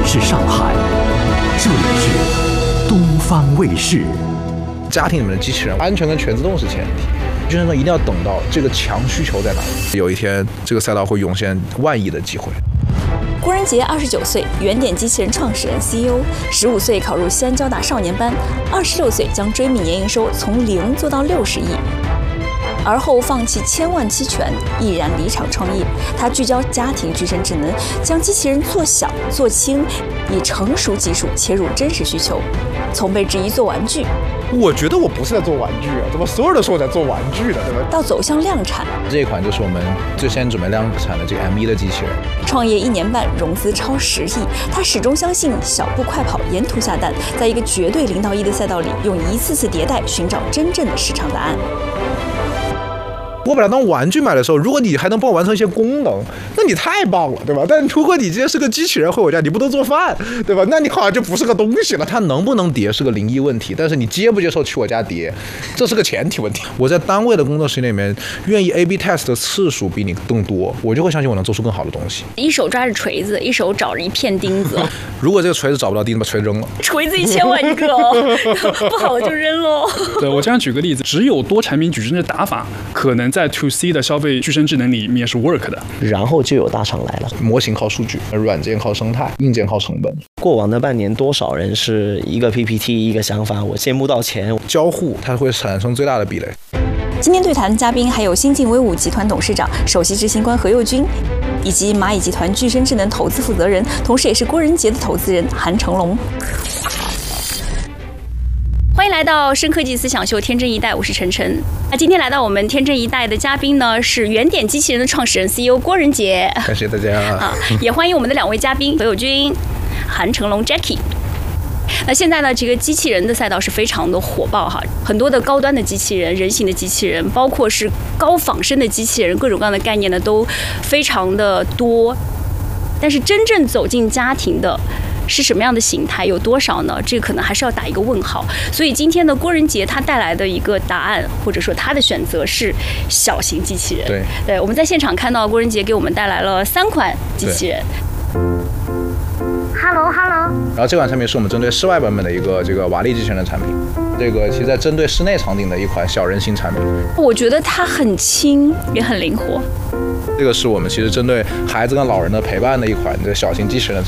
是上海，这里是东方卫视。 家庭里面的机器人安全跟全自动是前提，就是说一定要等到这个强需求在哪里。有一天，这个赛道会涌现万亿的机会。 郭仁杰29岁，原点机器人创始人 CEO，15岁考入西安交大少年班，26岁将追觅年营收从0做到60亿。而后放弃千万期权，毅然离场创业。他聚焦家庭具身智能，将机器人做小做轻，以成熟技术切入真实需求。从被质疑做玩具， 我觉得我不是在做玩具啊，怎么所有人都说我在做玩具的，对吧？ 到走向量产， 这一款就是我们最先准备量产的这个 M1的机器人。 创业1年半，融资超10亿。他始终相信小步快跑，沿途下蛋，在一个绝对0到1的赛道里，用一次次迭代寻找真正的市场答案。 我把它当玩具买的时候，如果你还能帮我完成一些功能，那你太棒了，对吧？但如果你今天是个机器人回我家，你不能做饭，对吧？那你好像就不是个东西了。它能不能叠是个灵异问题，但是你接不接受去我家叠，这是个前提问题。我在单位的工作时间里面，愿意 A/B test 的次数比你更多，我就会相信我能做出更好的东西。 一手抓着锤子，一手找着一片钉子。 如果这个锤子找不到钉子，把锤扔了。 锤子1000万一个哦，不好的就扔喽。 对，我这样举个例子，只有多产品矩阵的打法，可能在 To C 的消费具身智能里面是 work 的。 然后就有大厂来了， 模型靠数据，软件靠生态，硬件靠成本。 过往的半年，多少人是一个 PPT 一个想法，我先募到钱， 交互它会产生最大的壁垒。 今天对谈嘉宾还有新晋威武集团董事长、首席执行官何猷君，以及蚂蚁集团具身智能投资负责人，同时也是郭仁杰的投资人韩成龙。欢迎来到深科技思想秀天真一代，我是晨晨。那今天来到我们天真一代的嘉宾呢，是原点机器人的创始人 CEO 郭仁杰。 感谢大家也欢迎我们的2位嘉宾何猷君、韩成龙 Jackie。那现在呢，这个机器人的赛道是非常的火爆哈，很多的高端的机器人、人形的机器人，包括是高仿生的机器人，各种各样的概念呢都非常的多。但是真正走进家庭的是什么样的形态，有多少呢？这个可能还是要打一个问号。所以今天的郭仁杰他带来的一个答案，或者说他的选择是小型机器人。对，我们在现场看到郭仁杰给我们带来了3款机器人。Hello。 然后这款产品是我们针对室外版本的一个这个瓦力机器人的产品，这个其实在针对室内场景的一款小人形产品。 我觉得它很轻，也很灵活。 这个是我们其实针对孩子跟老人的陪伴的一款这个小型机器人的